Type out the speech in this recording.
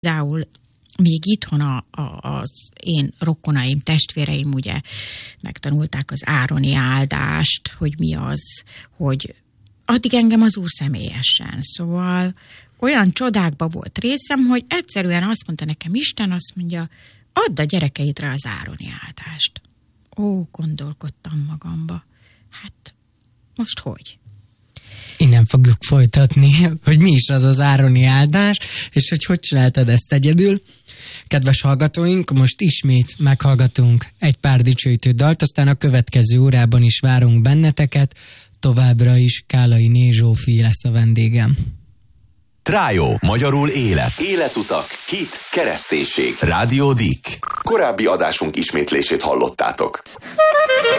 Például még itthon az én rokonaim, testvéreim ugye megtanulták az ároni áldást, hogy mi az, hogy addig engem az Úr személyesen. Szóval olyan csodákba volt részem, hogy egyszerűen azt mondta nekem Isten, azt mondja, add a gyerekeidre az ároni áldást. Ó, gondolkodtam magamba. Hát most hogy? Innen fogjuk folytatni, hogy mi is az az ároni áldás, és hogy csináltad ezt egyedül. Kedves hallgatóink, most ismét meghallgatunk egy pár dicsőítő dalt, aztán a következő órában is várunk benneteket, továbbra is Kállai Zsófi lesz a vendégem. Trájó, magyarul élet. Életutak, hit, kereszténység. Rádió Dick. Korábbi adásunk ismétlését hallottátok.